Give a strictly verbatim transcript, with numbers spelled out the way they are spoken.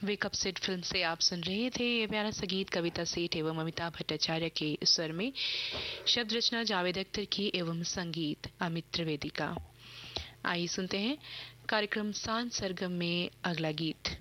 Wake up set film से आप सुन रहे थे ये प्यारा सा गीत कविता सेठ एवं अमिताभ भट्टाचार्य के स्वर में, शब्द रचना जावेद अख्तर की एवं संगीत अमित त्रिवेदी का। आइए सुनते हैं कार्यक्रम सांझ सरगम में अगला गीत।